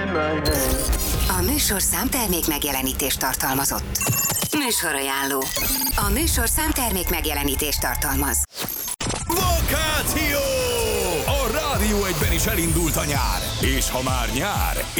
A műsor számtermék megjelenítést tartalmazott. Műsorajánló. A műsor számtermék megjelenítést tartalmaz. Vakáció! A Rádió Egyben is elindult a nyár. És ha már nyár,